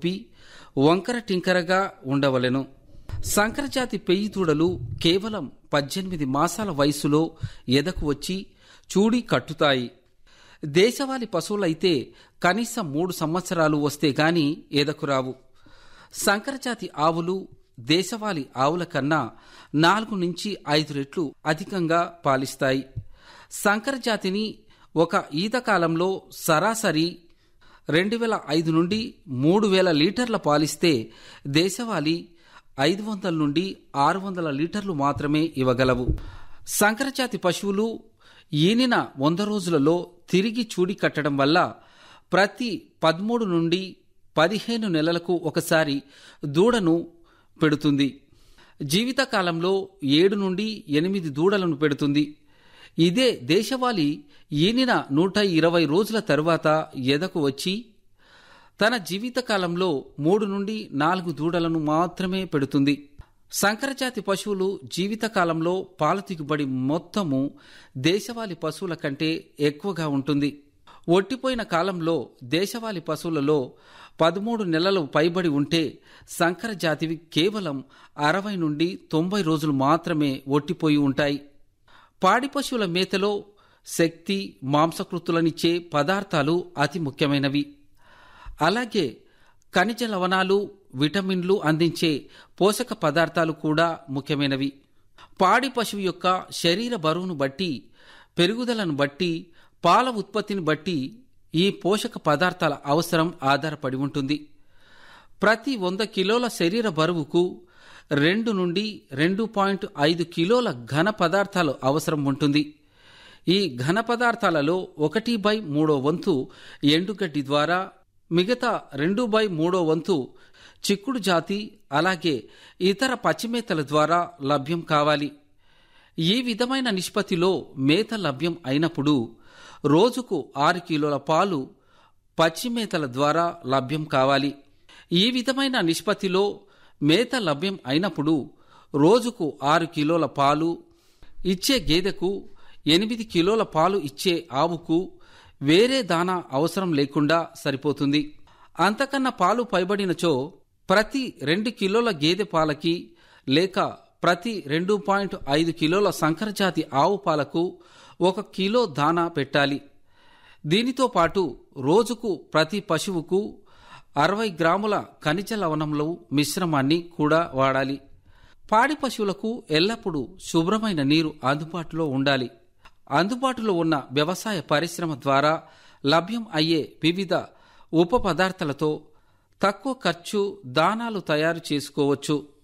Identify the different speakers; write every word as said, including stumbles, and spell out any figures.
Speaker 1: ఉబ్బి వంకర టింకరగా ఉండవలెను. సంకరజాతి పెయ్యి దూడలు కేవలం పద్దెనిమిది మాసాల వయసులో ఎదకు వచ్చి చూడి కట్టుతాయి. దేశవాళీ పశువులైతే కనీసం మూడు సంవత్సరాలు వస్తే గాని ఎదకురావు. సంకరజాతి ఆవులు దేశవాళీ ఆవుల కన్నా నాలుగు నుంచి ఐదు రెట్లు అధికంగా పాలిస్తాయి. సంకరజాతిని ఒక ఈత కాలంలో సరాసరి రెండు వేల ఐదు నుండి మూడు వేల లీటర్ల పాలిస్తే దేశవాళీ ఐదు వందల నుండి ఆరు వందల లీటర్లు మాత్రమే ఇవ్వగలవు. సంకరజాతి పశువులు ఈనిన వంద రోజులలో తిరిగి చూడి కట్టడం వల్ల ప్రతి పదమూడు నుండి పదిహేను నెలలకు ఒకసారి దూడను పెడుతుంది. జీవితకాలంలో ఏడు నుండి ఎనిమిది దూడలను పెడుతుంది. ఇదే దేశవాళీ ఈనిన నూట ఇరవై రోజుల తరువాత ఎదకు వచ్చి తన జీవితకాలంలో మూడు నుండి నాలుగు దూడలను మాత్రమే పెడుతుంది. సంకరజాతి పశువులు జీవితకాలంలో పాల దిగుబడి మొత్తము దేశవాళీ పశువుల కంటే ఎక్కువగా ఉంటుంది. ఒట్టిపోయిన కాలంలో దేశవాళీ పశువులలో పదమూడు నెలలు పైబడి ఉంటే సంకరజాతివి కేవలం అరవై నుండి తొంభై రోజులు మాత్రమే ఒట్టిపోయి ఉంటాయి. పాడి పశువుల మేతలో శక్తి, మాంసకృతులనిచ్చే పదార్థాలు అతి ముఖ్యమైనవి. అలాగే ఖనిజ లవణాలు, విటమిన్లు అందించే పోషక పదార్థాలు కూడా ముఖ్యమైనవి. పాడి పశువు యొక్క శరీర బరువును బట్టి, పెరుగుదలను బట్టి, పాల ఉత్పత్తిని బట్టి ఈ పోషక పదార్థాల అవసరం ఆధారపడి ఉంటుంది. ప్రతి వంద కిలోల శరీర బరువుకు రెండు నుండి రెండు పాయింట్ ఐదు కిలోల ఘన పదార్థాలు అవసరం ఉంటుంది. ఈ ఘన పదార్థాలలో ఒకటి బై మూడో వంతు ఎండుగడ్డి ద్వారా, మిగతా రెండు బై మూడో వంతు చిక్కుడు జాతి అలాగే ఇతర పచ్చిమేతల ద్వారా లభ్యం కావాలి. ఈ విధమైన నిష్పత్తిలో మేత లభ్యం అయినప్పుడు రోజుకు ఆరు కిలోల పాలు పచ్చిమేతల ద్వారా లభ్యం కావాలి. ఈ విధమైన నిష్పత్తిలో మేత లభ్యం అయినప్పుడు రోజుకు ఆరు కిలోల పాలు ఇచ్చే గేదెకు ఎనిమిది కిలోల పాలు ఇచ్చే ఆవుకు వేరే దానా అవసరం లేకుండా సరిపోతుంది. అంతకన్నా పాలు పైబడినచో ప్రతి రెండు కిలోల గేదె పాలకి లేక ప్రతి రెండు పాయింట్ ఐదు కిలోల సంకరజాతి ఆవు పాలకు ఒక కిలో దానా పెట్టాలి. దీనితో పాటు రోజుకు ప్రతి పశువుకు అరవై గ్రాముల ఖనిజ లవణముల మిశ్రమాన్ని కూడా వాడాలి. పాడి పశువులకు ఎల్లప్పుడూ శుభ్రమైన నీరు అందుబాటులో ఉండాలి. అందుబాటులో ఉన్న వ్యవసాయ పరిశ్రమ ద్వారా లభ్యం అయ్యే వివిధ ఉప పదార్థాలతో తక్కువ ఖర్చు దానాలు తయారు చేసుకోవచ్చు.